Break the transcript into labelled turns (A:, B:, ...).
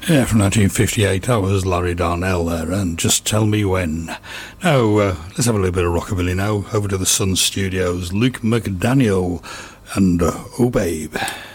A: Yeah, from 1958, that was Larry Darnell there, and Just Tell Me When. Now, let's have a little bit of rockabilly now. Over to the Sun Studios, Luke McDaniel and Oh Babe.